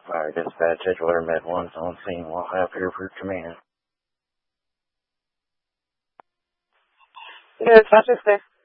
Fire dispatch, Edgewater Med 1's on scene. We'll have here for command. Good, 526.